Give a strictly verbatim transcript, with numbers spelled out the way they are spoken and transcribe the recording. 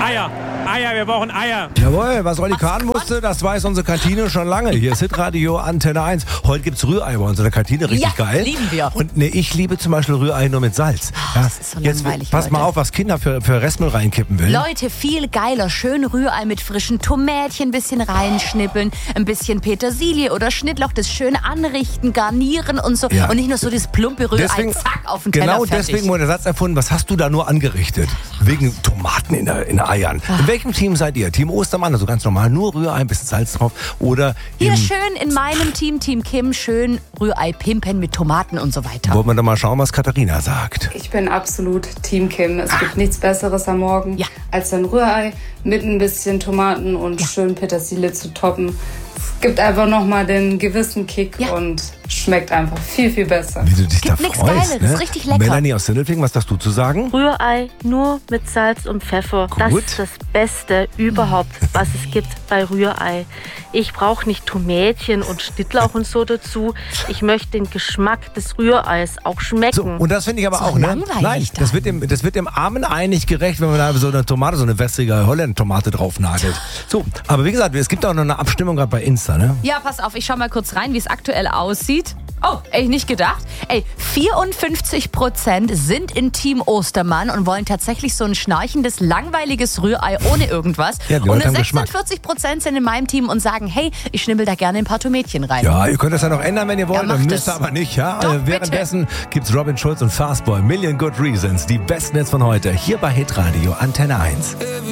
Eier. Eier, wir brauchen Eier. Jawohl, was Olli Kahn wusste, das weiß unsere Kantine schon lange. Hier ist Hitradio Antenne eins. Heute gibt's Rührei bei uns in der Kantine, richtig ja, geil. lieben wir. Und ne, ich liebe zum Beispiel Rührei nur mit Salz. Oh, ja, das ist so jetzt langweilig, pass mal Leute. auf, was Kinder für, für Restmüll reinkippen will. Leute, viel geiler. Schön Rührei mit frischen Tomätchen, ein bisschen reinschnippeln, ein bisschen Petersilie oder Schnittlauch, das schön anrichten, garnieren und so. Ja. Und nicht nur so das plumpe Rührei, Deswegen, zack, auf den Teller, genau fertig. deswegen wurde der Satz erfunden, was hast du da nur angerichtet? Wegen Tomaten in, der, in Eiern. In welchem Team seid ihr? Team Ostermann, also ganz normal, nur Rührei, ein bisschen Salz drauf. Oder Hier im, schön in meinem Team, Team Kim, schön Rührei pimpen mit Tomaten und so weiter. wollen wir da mal schauen, was Katharina sagt. Ich bin absolut Team Kim. Es gibt nichts Besseres am Morgen, Ja. als ein Rührei mit ein bisschen Tomaten und schön Petersilie zu toppen. Es gibt einfach nochmal den gewissen Kick Ja. und schmeckt einfach viel, viel besser. Wie du dich da Gibt nix freust, Geileres, ne? richtig lecker. Melanie aus Sindelfingen, was darfst du zu sagen? Rührei nur mit Salz und Pfeffer. Das Gut. ist das Beste überhaupt, was es gibt bei Rührei. Ich brauche nicht Tomätchen und Schnittlauch und so dazu. Ich möchte den Geschmack des Rühreis auch schmecken. So, und das finde ich aber So auch, ne? langweilig Nein, dann. das wird, dem, das wird dem Armen einig gerecht, wenn man da so eine Tomate, so eine wässrige Holland-Tomate drauf nagelt. So, aber wie gesagt, es gibt auch noch eine Abstimmung gerade bei Insta, ne? Ja, pass auf, ich schau mal kurz rein, wie es aktuell aussieht. Oh, ey, nicht gedacht. Ey, vierundfünfzig Prozent sind in Team Ostermann und wollen tatsächlich so ein schnarchendes, langweiliges Rührei ohne irgendwas. Ja, die und Leute haben Geschmack. sechsundvierzig Prozent sind in meinem Team und sagen, hey, ich schnibbel da gerne ein paar Tomätchen rein. Ja, ihr könnt das ja noch ändern, wenn ihr wollt, Ja, macht dann müsst es. ihr aber nicht, ja? Doch, Äh, Währenddessen gibt's Robin Schulz und Fastboy, Million Good Reasons, die besten Hits von heute, hier bei Hitradio Antenne eins.